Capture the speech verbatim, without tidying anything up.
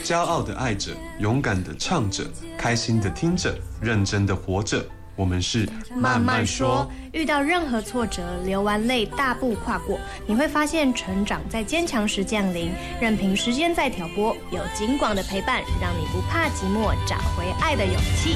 骄傲的爱着，勇敢的唱着，开心的听着，认真的活着。我们是慢慢说，遇到任何挫折，流完泪大步跨过，你会发现成长在坚强时降临，任凭时间在挑拨，有景广的陪伴，让你不怕寂寞，找回爱的勇气。